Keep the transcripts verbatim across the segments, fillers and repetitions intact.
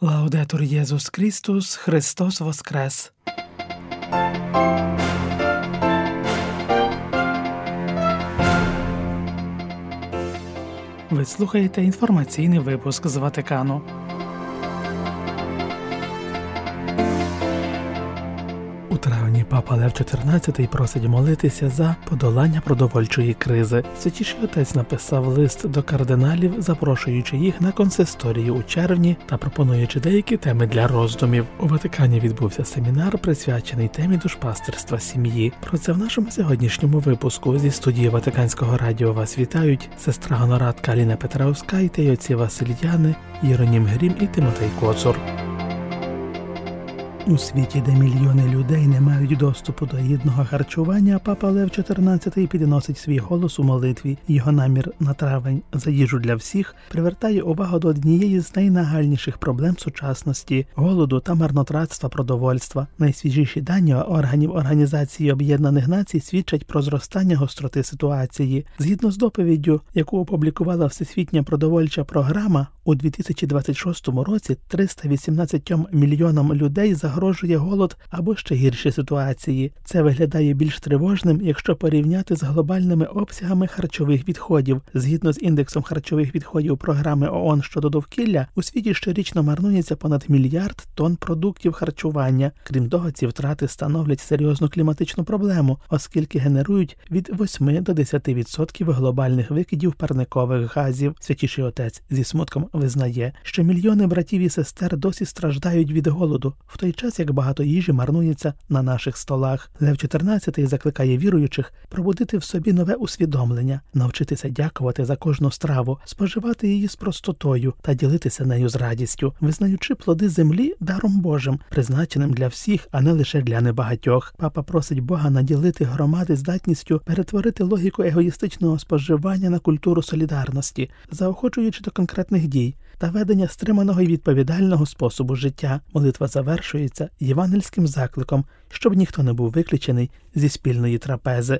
Лаудетур Єсус Христос, Христос воскрес! Ви слухаєте інформаційний випуск з Ватикану. У травні Папа Лев чотирнадцятий просить молитися за подолання продовольчої кризи. Святіший Отець написав лист до кардиналів, запрошуючи їх на консисторію у червні та пропонуючи деякі теми для роздумів. У Ватикані відбувся семінар, присвячений темі душпастерства сім'ї. Про це в нашому сьогоднішньому випуску. Зі студії Ватиканського радіо вас вітають сестра гонорадка Аліна Петраускайте й отці Василь Яни, Єронім Грім і Тимотей Коцур. У світі, де мільйони людей не мають доступу до гідного харчування, Папа Лев чотирнадцятий підносить свій голос у молитві. Його намір на травень за їжу для всіх привертає увагу до однієї з найнагальніших проблем сучасності – голоду та марнотратства продовольства. Найсвіжіші дані органів Організації Об'єднаних Націй свідчать про зростання гостроти ситуації. Згідно з доповіддю, яку опублікувала Всесвітня продовольча програма, у дві тисячі двадцять шостому році триста вісімнадцятьом мільйонам людей загрожує голод або ще гірші ситуації. Це виглядає більш тривожним, якщо порівняти з глобальними обсягами харчових відходів. Згідно з індексом харчових відходів програми ООН щодо довкілля, у світі щорічно марнується понад мільярд тонн продуктів харчування. Крім того, ці втрати становлять серйозну кліматичну проблему, оскільки генерують від восьми до десяти відсотків глобальних викидів парникових газів. Святіший Отець зі смутком визнає, що мільйони братів і сестер досі страждають від голоду, в той час як багато їжі марнується на наших столах. Лев чотирнадцятий закликає віруючих пробудити в собі нове усвідомлення, навчитися дякувати за кожну страву, споживати її з простотою та ділитися нею з радістю, визнаючи плоди землі даром Божим, призначеним для всіх, а не лише для небагатьох. Папа просить Бога наділити громади здатністю перетворити логіку егоїстичного споживання на культуру солідарності, заохочуючи до конкретних дій та ведення стриманого і відповідального способу життя. Молитва завершується євангельським закликом, щоб ніхто не був виключений зі спільної трапези.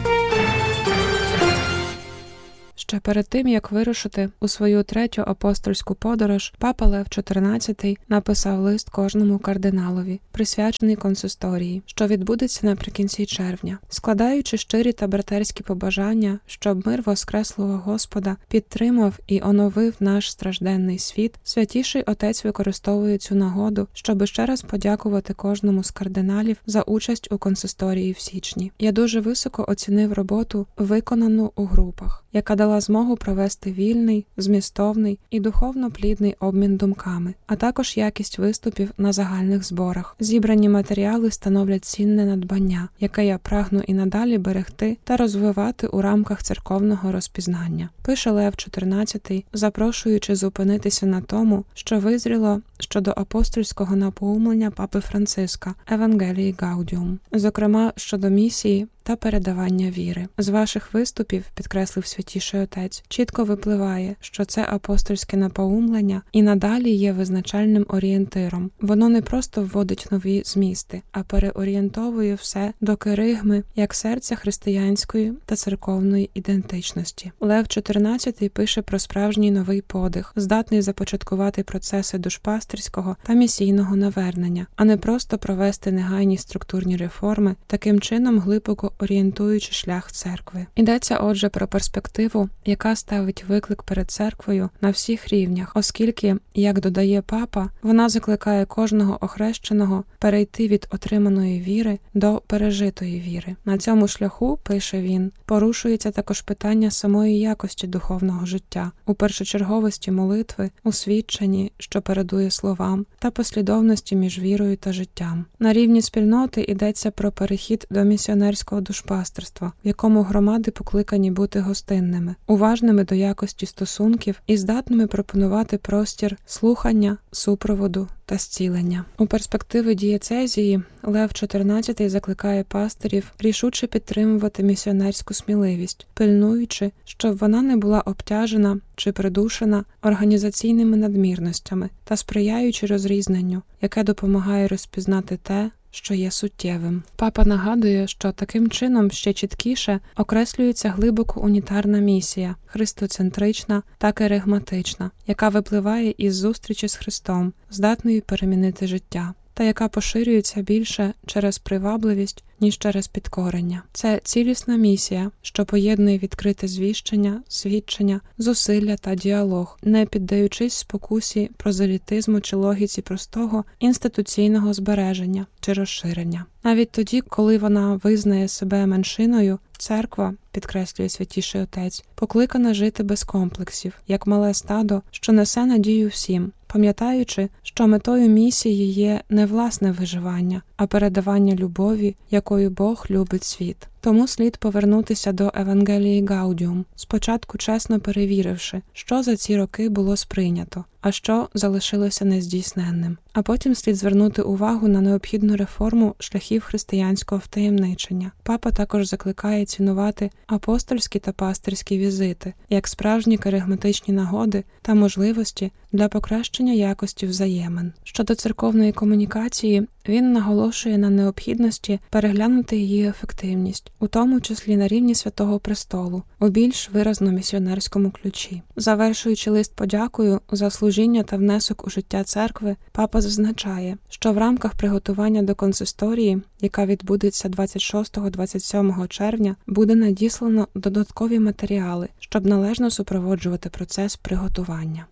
Ще перед тим, як вирушити у свою третю апостольську подорож, Папа Лев чотирнадцятий написав лист кожному кардиналові, присвячений консисторії, що відбудеться наприкінці червня. Складаючи щирі та братерські побажання, щоб мир Воскреслого Господа підтримав і оновив наш стражденний світ, Святіший Отець використовує цю нагоду, щоб ще раз подякувати кожному з кардиналів за участь у консисторії в січні. Я дуже високо оцінив роботу, виконану у групах, яка дала змогу провести вільний, змістовний і духовно плідний обмін думками, а також якість виступів на загальних зборах. Зібрані матеріали становлять цінне надбання, яке я прагну і надалі берегти та розвивати у рамках церковного розпізнання. Пише Лев чотирнадцятий, запрошуючи зупинитися на тому, що визріло щодо апостольського напоумлення Папи Франциска «Евангелії Гаудіум», зокрема щодо місії та передавання віри. З ваших виступів, підкреслив Святіший Отець, чітко випливає, що це апостольське напоумлення і надалі є визначальним орієнтиром. Воно не просто вводить нові змісти, а переорієнтовує все до керигми як серця християнської та церковної ідентичності. Лев чотирнадцятий пише про справжній новий подих, здатний започаткувати процеси душпастерського та місійного навернення, а не просто провести негайні структурні реформи, таким чином глибоко орієнтуючи шлях церкви. Йдеться, отже, про перспективу, яка ставить виклик перед церквою на всіх рівнях, оскільки, як додає Папа, вона закликає кожного охрещеного перейти від отриманої віри до пережитої віри. На цьому шляху, пише він, порушується також питання самої якості духовного життя, у першочерговості молитви, у свідченні, що передує словам, та послідовності між вірою та життям. На рівні спільноти йдеться про перехід до місіонерського душпастерства, в якому громади покликані бути гостинними, уважними до якості стосунків і здатними пропонувати простір слухання, супроводу та зцілення. У перспективи дієцезії Лев чотирнадцятий закликає пастирів рішуче підтримувати місіонерську сміливість, пильнуючи, щоб вона не була обтяжена чи придушена організаційними надмірностями та сприяючи розрізненню, яке допомагає розпізнати те, що є суттєвим. Папа нагадує, що таким чином ще чіткіше окреслюється глибоко унітарна місія, христоцентрична та керигматична, яка випливає із зустрічі з Христом, здатною перемінити життя, та яка поширюється більше через привабливість, ніж через підкорення. Це цілісна місія, що поєднує відкрите звіщення, свідчення, зусилля та діалог, не піддаючись спокусі прозелітизму чи логіці простого інституційного збереження чи розширення. Навіть тоді, коли вона визнає себе меншиною, церква, підкреслює Святіший Отець, покликана жити без комплексів, як мале стадо, що несе надію всім, пам'ятаючи, що метою місії є не власне виживання, а передавання любові, якою Бог любить світ. Тому слід повернутися до Евангелії Гаудіум, спочатку чесно перевіривши, що за ці роки було сприйнято, а що залишилося нездійсненним. А потім слід звернути увагу на необхідну реформу шляхів християнського втаємничення. Папа також закликає цінувати апостольські та пастирські візити, як справжні керигматичні нагоди та можливості для покращення якості взаємин. Щодо церковної комунікації, він наголошує на необхідності переглянути її ефективність, у тому числі на рівні Святого Престолу, у більш виразно місіонерському ключі. Завершуючи лист подякою за служіння та внесок у життя церкви, папа зазначає, що в рамках приготування до консисторії, яка відбудеться двадцять шостого - двадцять сьомого червня, буде надіслано додаткові матеріали, щоб належно супроводжувати процес приготування.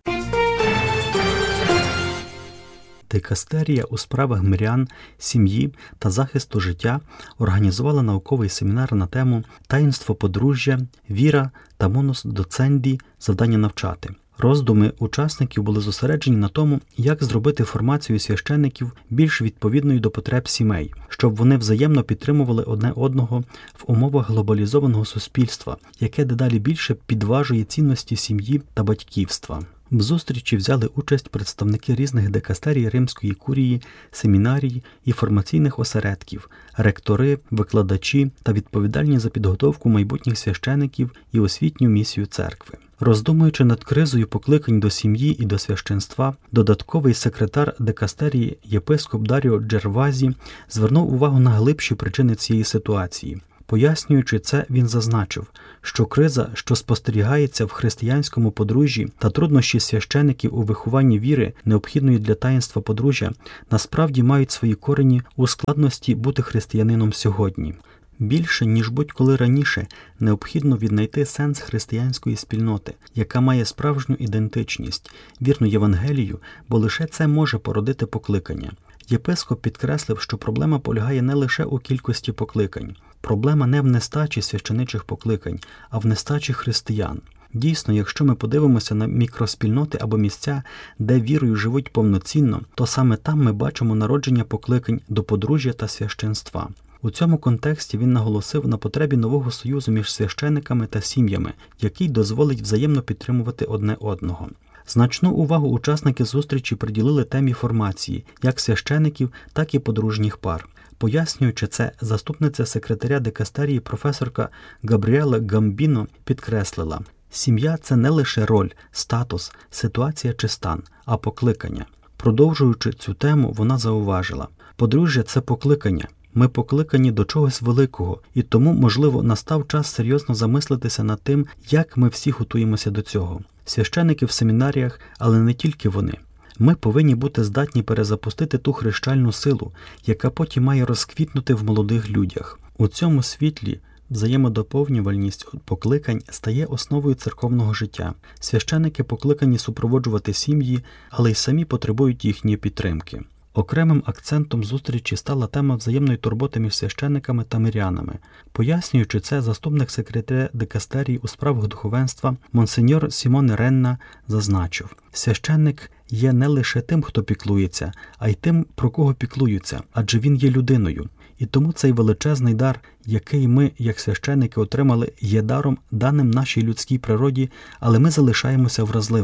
Дикастерія у справах мирян, сім'ї та захисту життя організувала науковий семінар на тему «Таїнство подружжя, віра та монус доценді. Завдання навчати». Роздуми учасників були зосереджені на тому, як зробити формацію священиків більш відповідною до потреб сімей, щоб вони взаємно підтримували одне одного в умовах глобалізованого суспільства, яке дедалі більше підважує цінності сім'ї та батьківства. В зустрічі взяли участь представники різних дикастерій Римської курії, семінарій і формаційних осередків, ректори, викладачі та відповідальні за підготовку майбутніх священиків і освітню місію церкви. Роздумуючи над кризою покликань до сім'ї і до священства, додатковий секретар дикастерії єпископ Даріо Джервазі звернув увагу на глибші причини цієї ситуації. Пояснюючи це, він зазначив, що криза, що спостерігається в християнському подружжі та труднощі священиків у вихованні віри, необхідної для таїнства подружжя, насправді мають свої корені у складності бути християнином сьогодні. Більше, ніж будь-коли раніше, необхідно віднайти сенс християнської спільноти, яка має справжню ідентичність, вірну Євангелію, бо лише це може породити покликання. Єпископ підкреслив, що проблема полягає не лише у кількості покликань. Проблема не в нестачі священичих покликань, а в нестачі християн. Дійсно, якщо ми подивимося на мікроспільноти або місця, де вірою живуть повноцінно, то саме там ми бачимо народження покликань до подружжя та священства. У цьому контексті він наголосив на потребі нового союзу між священиками та сім'ями, який дозволить взаємно підтримувати одне одного. Значну увагу учасники зустрічі приділили темі формації, як священиків, так і подружніх пар. Пояснюючи це, заступниця секретаря дикастерії професорка Габріела Гамбіно підкреслила: «Сім'я – це не лише роль, статус, ситуація чи стан, а покликання». Продовжуючи цю тему, вона зауважила: «Подружжя – це покликання. Ми покликані до чогось великого, і тому, можливо, настав час серйозно замислитися над тим, як ми всі готуємося до цього. Священики в семінаріях, але не тільки вони. Ми повинні бути здатні перезапустити ту хрещальну силу, яка потім має розквітнути в молодих людях. У цьому світлі взаємодоповнювальність покликань стає основою церковного життя. Священики покликані супроводжувати сім'ї, але й самі потребують їхньої підтримки». Окремим акцентом зустрічі стала тема взаємної турботи між священиками та мирянами. Пояснюючи це, заступник секретаря дикастерії у справах духовенства монсеньор Сімоне Ренна зазначив: «Священник є не лише тим, хто піклується, а й тим, про кого піклуються, адже він є людиною. І тому цей величезний дар, який ми, як священики, отримали, є даром, даним нашій людській природі, але ми залишаємося вразливими.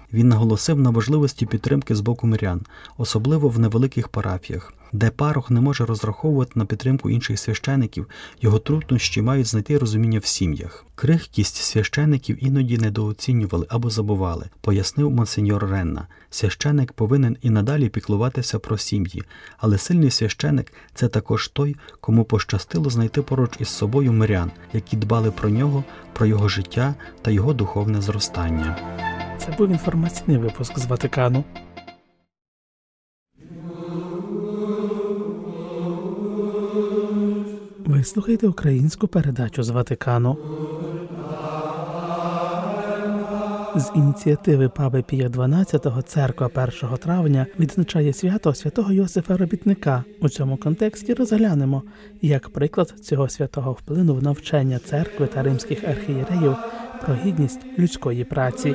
Він наголосив на важливості підтримки з боку мирян, особливо в невеликих парафіях, де парох не може розраховувати на підтримку інших священиків, його труднощі мають знайти розуміння в сім'ях. Крихкість священиків іноді недооцінювали або забували, пояснив монсеньор Ренна. Священик повинен і надалі піклуватися про сім'ї, але сильний священик – це також той, кому пощастило знайти поруч із собою мирян, які дбали про нього, про його життя та його духовне зростання. Це був інформаційний випуск з Ватикану. Ви слухаєте українську передачу з Ватикану. З ініціативи Папи Пія дванадцятого церква першого травня відзначає свято святого Йосифа Робітника. У цьому контексті розглянемо, як приклад цього святого вплинув на вчення церкви та римських архієреїв про гідність людської праці.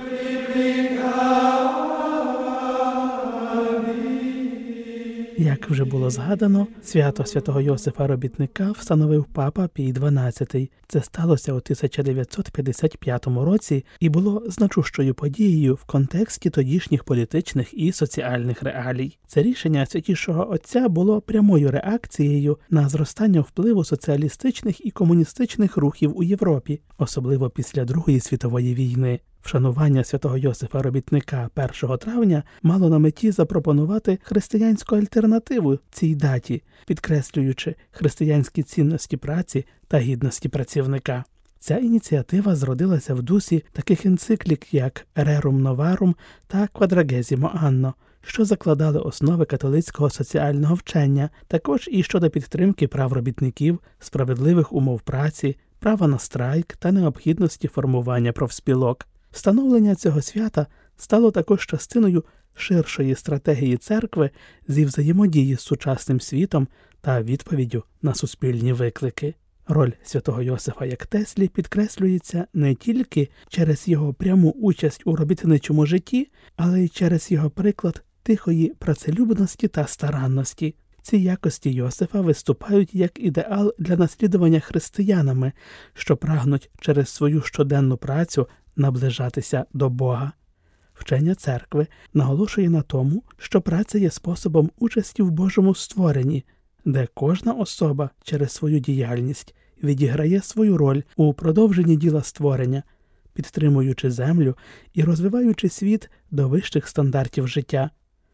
Як вже було згадано, свято святого Йосифа Робітника встановив папа Пій дванадцятий. Це сталося у тисяча дев'ятсот п'ятдесят п'ятому році і було значущою подією в контексті тодішніх політичних і соціальних реалій. Це рішення Святішого Отця було прямою реакцією на зростання впливу соціалістичних і комуністичних рухів у Європі, особливо після Другої світової війни. Вшанування святого Йосифа Робітника першого травня мало на меті запропонувати християнську альтернативу цій даті, підкреслюючи християнські цінності праці та гідності працівника. Ця ініціатива зродилася в дусі таких енциклік, як «Rerum Novarum» та «Quadragesimo Anno», що закладали основи католицького соціального вчення, також і щодо підтримки прав робітників, справедливих умов праці, права на страйк та необхідності формування профспілок. Встановлення цього свята стало також частиною ширшої стратегії церкви зі взаємодії з сучасним світом та відповіддю на суспільні виклики. Роль святого Йосифа як Теслі підкреслюється не тільки через його пряму участь у робітничому житті, але й через його приклад тихої працелюбності та старанності. Ці якості Йосифа виступають як ідеал для наслідування християнами, що прагнуть через свою щоденну працю наближатися до Бога. Вчення церкви наголошує на тому, що праця є способом участі в Божому створенні, де кожна особа через свою діяльність відіграє свою роль у продовженні діла створення, підтримуючи землю і розвиваючи світ до вищих стандартів життя.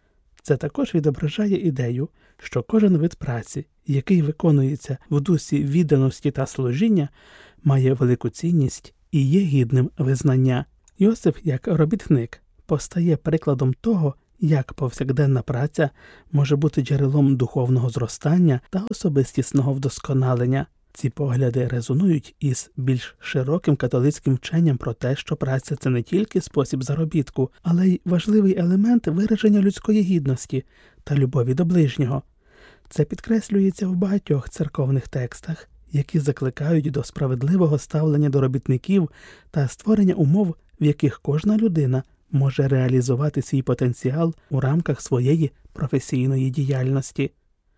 Це також відображає ідею, що кожен вид праці, який виконується в дусі відданості та служіння, має велику цінність і є гідним визнання. Йосиф, як робітник, постає прикладом того, як повсякденна праця може бути джерелом духовного зростання та особистісного вдосконалення. Ці погляди резонують із більш широким католицьким вченням про те, що праця – це не тільки спосіб заробітку, але й важливий елемент вираження людської гідності та любові до ближнього. Це підкреслюється в багатьох церковних текстах, які закликають до справедливого ставлення до робітників та створення умов, в яких кожна людина може реалізувати свій потенціал у рамках своєї професійної діяльності.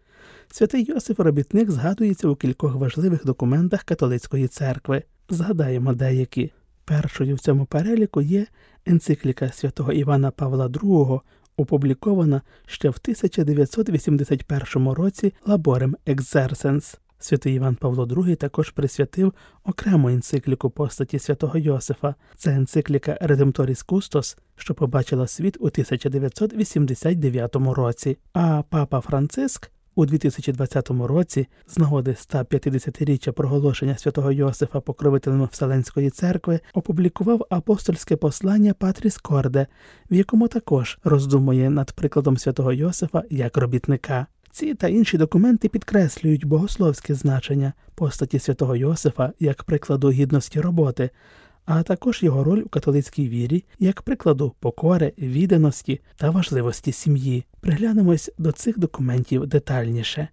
Святий Йосиф Робітник згадується у кількох важливих документах католицької церкви. Згадаємо деякі. Першою в цьому переліку є енцикліка святого Івана Павла другого, опублікована ще в тисяча дев'ятсот вісімдесят першому році Laborem Exercens. Святий Іван Павло другий також присвятив окрему енцикліку постаті святого Йосифа. Це енцикліка Redemptoris Custos, що побачила світ у тисяча дев'ятсот вісімдесят дев'ятому році. А папа Франциск у дві тисячі двадцятому році, з нагоди ста п'ятдесятиріччя проголошення святого Йосифа покровителем Вселенської церкви, опублікував апостольське послання Patris Corde, в якому також роздумує над прикладом святого Йосифа як робітника. Ці та інші документи підкреслюють богословське значення постаті святого Йосифа як прикладу гідності роботи, а також його роль у католицькій вірі як прикладу покори, відданості та важливості сім'ї. Приглянемось до цих документів детальніше.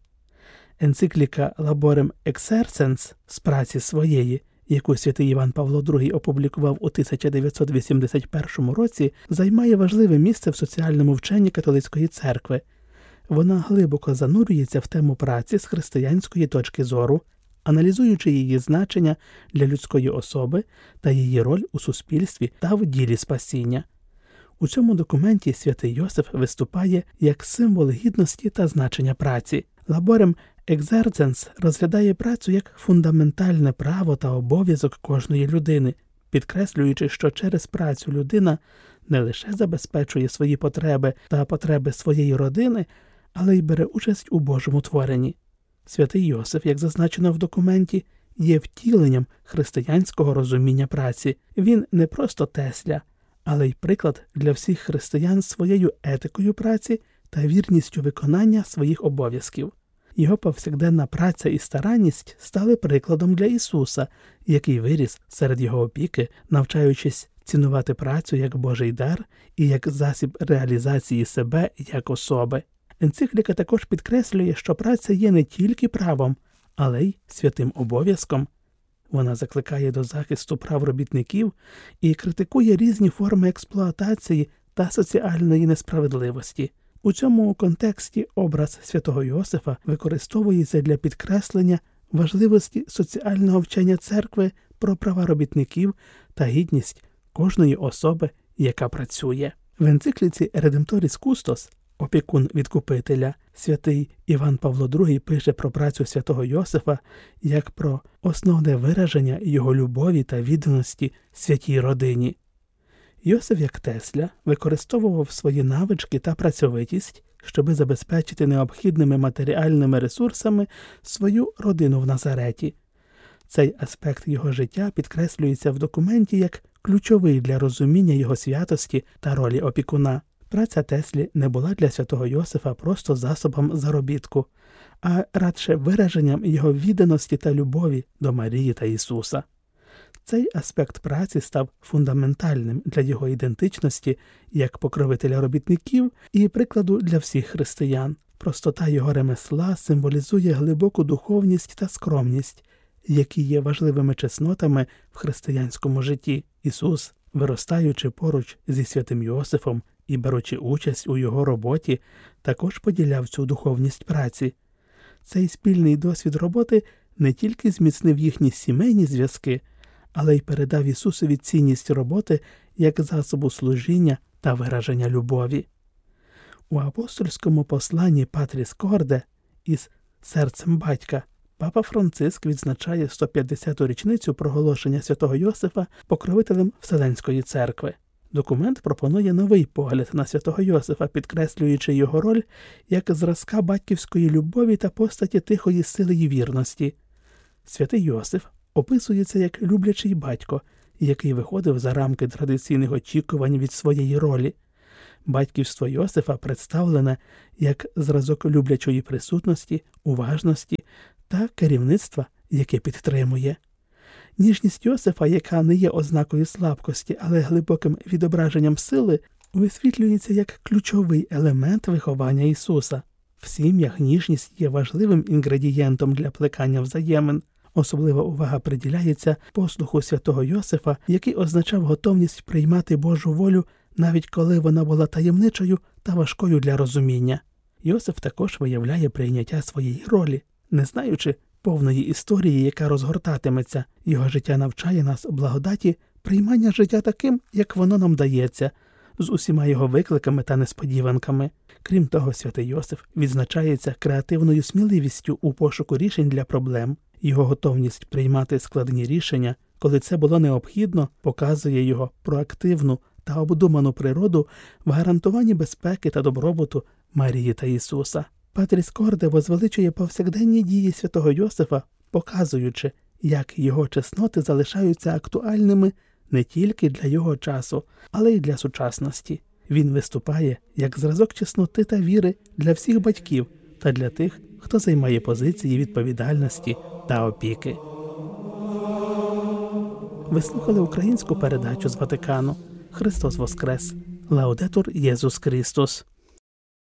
Енцикліка Laborem Exercens з праці своєї, яку святий Іван Павло другий опублікував у тисяча дев'ятсот вісімдесят першому році, займає важливе місце в соціальному вченні католицької церкви. Вона глибоко занурюється в тему праці з християнської точки зору, аналізуючи її значення для людської особи та її роль у суспільстві та в ділі спасіння. У цьому документі святий Йосиф виступає як символ гідності та значення праці. Лаборем екзерценс розглядає працю як фундаментальне право та обов'язок кожної людини, підкреслюючи, що через працю людина не лише забезпечує свої потреби та потреби своєї родини, але й бере участь у Божому творенні. Святий Йосиф, як зазначено в документі, є втіленням християнського розуміння праці. Він не просто Тесля, але й приклад для всіх християн своєю етикою праці та вірністю виконання своїх обов'язків. Його повсякденна праця і старанність стали прикладом для Ісуса, який виріс серед його опіки, навчаючись цінувати працю як Божий дар і як засіб реалізації себе як особи. Енцикліка також підкреслює, що праця є не тільки правом, але й святим обов'язком. Вона закликає до захисту прав робітників і критикує різні форми експлуатації та соціальної несправедливості. У цьому контексті образ святого Йосифа використовується для підкреслення важливості соціального вчення церкви про права робітників та гідність кожної особи, яка працює. В енцикліці Redemptoris Custos, опікун відкупителя, святий Іван Павло другий пише про працю святого Йосифа як про основне вираження його любові та відданості святій родині. Йосиф, як Тесля, використовував свої навички та працьовитість, щоби забезпечити необхідними матеріальними ресурсами свою родину в Назареті. Цей аспект його життя підкреслюється в документі як ключовий для розуміння його святості та ролі опікуна. Праця Теслі не була для святого Йосифа просто засобом заробітку, а радше вираженням його відданості та любові до Марії та Ісуса. Цей аспект праці став фундаментальним для його ідентичності як покровителя робітників і прикладу для всіх християн. Простота його ремесла символізує глибоку духовність та скромність, які є важливими чеснотами в християнському житті. Ісус, виростаючи поруч зі святим Йосифом і беручи участь у його роботі, також поділяв цю духовність праці. Цей спільний досвід роботи не тільки зміцнив їхні сімейні зв'язки, але й передав Ісусові цінність роботи як засобу служіння та вираження любові. У апостольському посланні Патріс Корде із серцем батька Папа Франциск відзначає сто п'ятдесяту річницю проголошення святого Йосифа покровителем Вселенської церкви. Документ пропонує новий погляд на святого Йосифа, підкреслюючи його роль як зразка батьківської любові та постаті тихої сили й вірності. Святий Йосиф описується як люблячий батько, який виходив за рамки традиційних очікувань від своєї ролі. Батьківство Йосифа представлене як зразок люблячої присутності, уважності та керівництва, яке підтримує. Ніжність Йосифа, яка не є ознакою слабкості, але глибоким відображенням сили, висвітлюється як ключовий елемент виховання Ісуса. В сім'ях ніжність є важливим інгредієнтом для плекання взаємин. Особлива увага приділяється послуху святого Йосифа, який означав готовність приймати Божу волю, навіть коли вона була таємничою та важкою для розуміння. Йосиф також виявляє прийняття своєї ролі, не знаючи повної історії, яка розгортатиметься. Його життя навчає нас благодаті приймання життя таким, як воно нам дається, з усіма його викликами та несподіванками. Крім того, святий Йосиф відзначається креативною сміливістю у пошуку рішень для проблем. Його готовність приймати складні рішення, коли це було необхідно, показує його проактивну та обдуману природу в гарантуванні безпеки та добробуту Марії та Ісуса. Патріс Корде возвеличує повсякденні дії святого Йосифа, показуючи, як його чесноти залишаються актуальними не тільки для його часу, але й для сучасності. Він виступає як зразок чесноти та віри для всіх батьків та для тих, хто займає позиції відповідальності та опіки. Ви слухали українську передачу з Ватикану. Христос Воскрес! Лаудетур Єсус Христос!